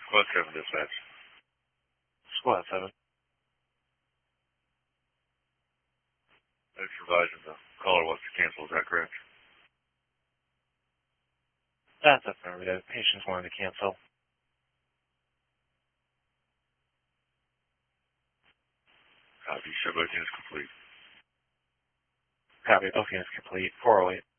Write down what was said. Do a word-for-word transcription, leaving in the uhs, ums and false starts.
Squad seven dispatch. Squad seven. Thanks for advising the caller wants to cancel, is that correct? That's affirmative. Patients wanted to cancel. Copy. Show both units complete. Copy. Both units complete. four oh eight.